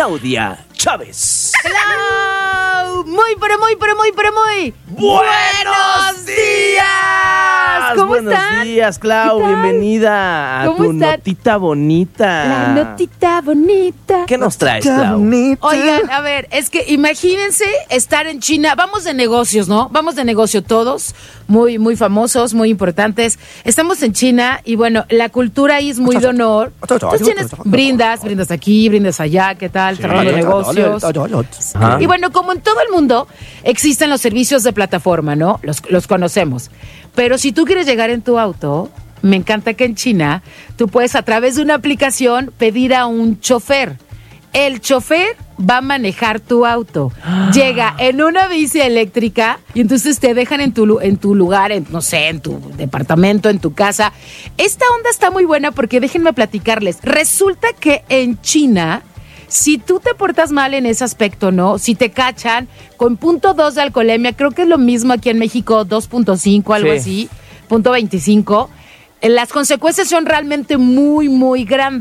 Claudia Chávez. ¡Hello! Muy ¡Buenos días! ¿Cómo Buenos están? días, Clau. Bienvenida a ¿Cómo tu están? notita bonita. La notita bonita. ¿Qué nos traes, Clau? Oigan, a ver, es que imagínense estar en China. Vamos de negocios, ¿no? Vamos de negocio todos, muy famosos, muy importantes. Estamos en China y bueno, la cultura ahí es muy de honor. Entonces tienes brindas aquí, brindas allá, ¿qué tal? Cerrando negocios. Ajá. Y bueno, como en todo el mundo, existen los servicios de plataforma, ¿no? Los conocemos. Pero si tú quieres llegar en tu auto, me encanta que en China tú puedes a través de una aplicación pedir a un chofer. El chofer va a manejar tu auto. Llega en una bici eléctrica y entonces te dejan en tu lugar, no sé, en tu departamento, en tu casa. Esta onda está muy buena porque déjenme platicarles. Resulta que en China, si tú te portas mal en ese aspecto, ¿no? Si te cachan con 0.2 de alcoholemia, creo que es lo mismo aquí en México, 2.5, algo así, 0.25, las consecuencias son realmente muy grandes.